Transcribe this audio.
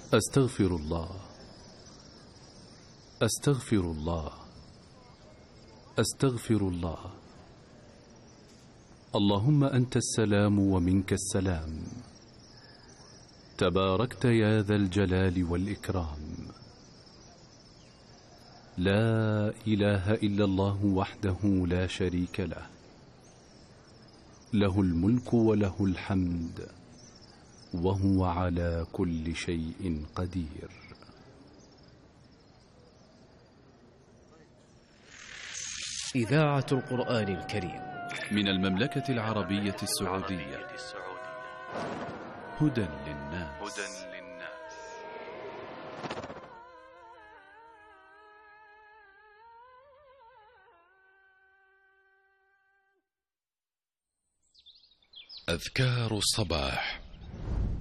أستغفر الله، أستغفر الله، أستغفر الله. اللهم أنت السلام ومنك السلام، تباركت يا ذا الجلال والإكرام. لا إله إلا الله وحده لا شريك له، له الملك وله الحمد وهو على كل شيء قدير. إذاعة القرآن الكريم من المملكة العربية السعودية. هدى للناس. أذكار الصباح.